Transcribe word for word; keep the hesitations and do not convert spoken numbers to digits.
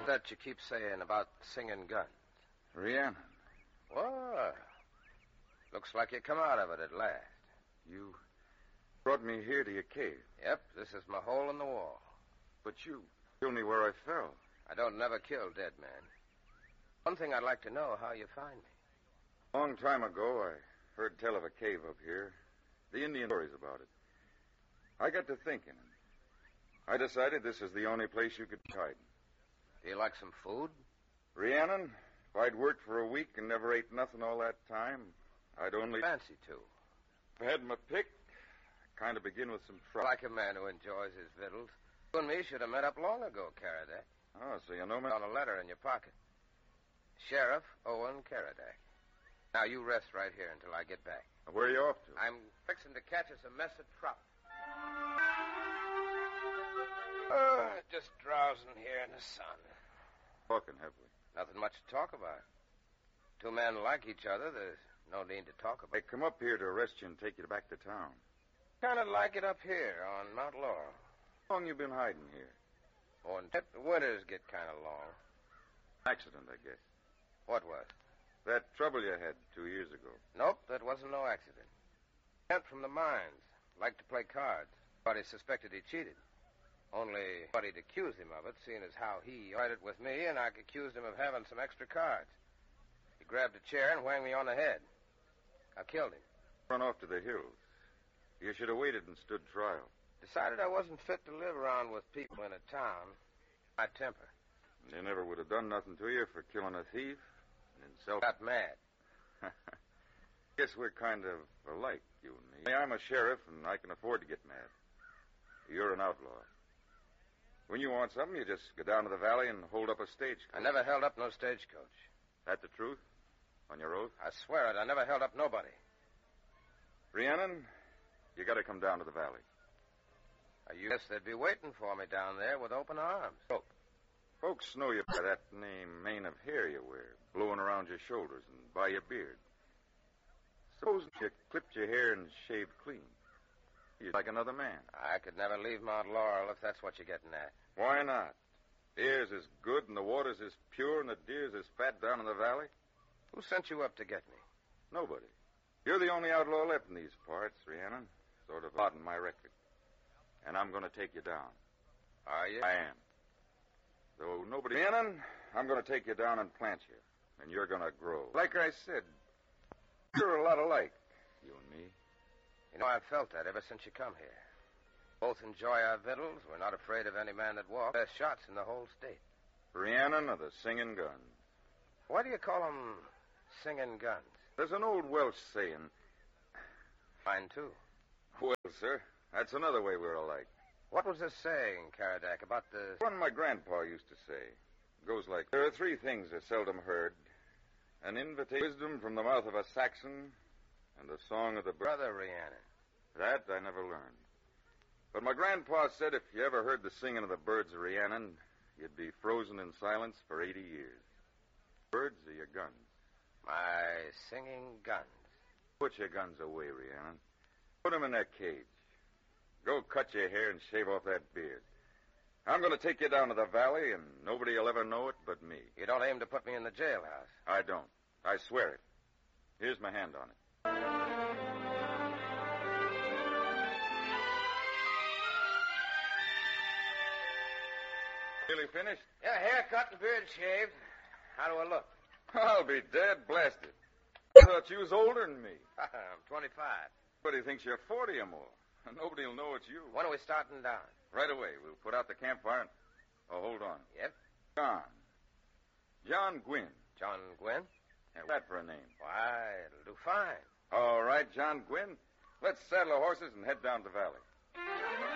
That you keep saying about singing guns? Rhiannon. Well, looks like you come out of it at last. You brought me here to your cave. Yep, this is my hole in the wall. But you killed me where I fell. I don't never kill dead men. One thing I'd like to know, how you find me. A long time ago, I heard tell of a cave up here. The Indian stories about it. I got to thinking. I decided this is the only place you could hide. Do you like some food? Rhiannon, if I'd worked for a week and never ate nothing all that time, I'd only... Fancy to. If I had my pick, I'd kind of begin with some trouble. Like a man who enjoys his victuals. You and me should have met up long ago, Caradak. Oh, so you know me? On a letter in your pocket. Sheriff Owen Caradak. Now, you rest right here until I get back. Where are you off to? I'm fixing to catch us a mess of trout. Oh, just drowsing here in the sun. Talking, have we? Nothing much to talk about. Two men like each other, there's no need to talk about. They come up here to arrest you and take you back to town. Kind of like it up here on Mount Laurel. How long you been hiding here? Oh, and the winters get kind of long. Accident, I guess. What was? That trouble you had two years ago. Nope, that wasn't no accident. Kent from the mines. Liked to play cards. But he suspected he cheated. Only nobody'd accuse him of it, seeing as how he tried it with me, and I accused him of having some extra cards. He grabbed a chair and whanged me on the head. I killed him. Run off to the hills. You should have waited and stood trial. Decided I wasn't fit to live around with people in a town. My temper. They never would have done nothing to you for killing a thief. And self... Got mad. Guess we're kind of alike, you and me. I'm a sheriff, and I can afford to get mad. You're an outlaw. When you want something, you just go down to the valley and hold up a stagecoach. I never held up no stagecoach. That the truth? On your oath? I swear it. I never held up nobody. Rhiannon, you got to come down to the valley. I guess they'd be waiting for me down there with open arms. Oh. Folks know you by that name mane of hair you wear, blowing around your shoulders and by your beard. Suppose you clipped your hair and shaved clean. You're like another man. I could never leave Mount Laurel if that's what you're getting at. Why not? The air's as good and the water's as pure and the deer's as fat down in the valley. Who sent you up to get me? Nobody. You're the only outlaw left in these parts, Rhiannon. Sort of odd in my record. And I'm going to take you down. Are you? I am. Though nobody... Rhiannon, I'm going to take you down and plant you. And you're going to grow. Like I said, you're a lot alike, you and me. You know, I've felt that ever since you come here. Both enjoy our victuals. We're not afraid of any man that walks. Best shots in the whole state. Rhiannon of the Singing Guns. Why do you call them singing guns? There's an old Welsh saying... Mine, too. Well, sir, that's another way we're alike. What was this saying, Caradak, about the... One my grandpa used to say. It goes like, there are three things are seldom heard. An invitation, wisdom from the mouth of a Saxon, and the song of the... Brother Rhiannon. That I never learned. But my grandpa said if you ever heard the singing of the birds of Rhiannon, you'd be frozen in silence for eighty years. Birds are your guns. My singing guns. Put your guns away, Rhiannon. Put them in that cage. Go cut your hair and shave off that beard. I'm going to take you down to the valley, and nobody will ever know it but me. You don't aim to put me in the jailhouse. I don't. I swear it. Here's my hand on it. Nearly finished? Yeah, haircut and beard shaved. How do I look? I'll be dead blasted. I thought you was older than me. I'm twenty-five. But he thinks you're forty or more. Nobody will know it's you. When are we starting down? Right away. We'll put out the campfire and... Oh, hold on. Yep. John. John Gwynn. John Gwynn? Yeah, what's that for a name? Why, it'll do fine. All right, John Gwynn. Let's saddle our horses and head down the valley.